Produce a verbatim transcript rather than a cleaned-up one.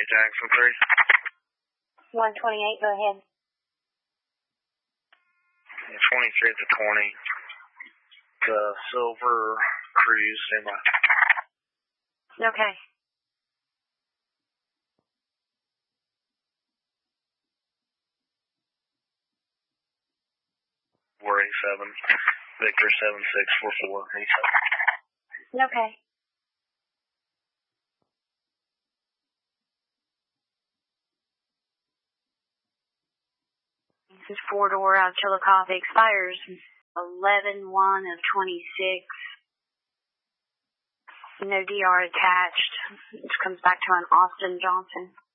twenty-eight, Jackson three. one twenty-eight, go ahead. twenty-three to twenty. The Silver Cruise, standby. Okay. four eighty-seven, Victor seven six four four eighty-seven. Okay. This is four door out of Chillicothe, expires eleven one of twenty-six. No D R attached. It comes back to an Austin Johnson.